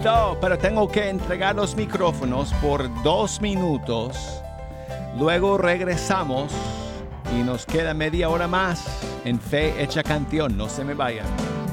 listo, pero tengo que entregar los micrófonos por 2 minutos. Luego regresamos y nos queda media hora más en Fe Hecha Canción. No se me vayan.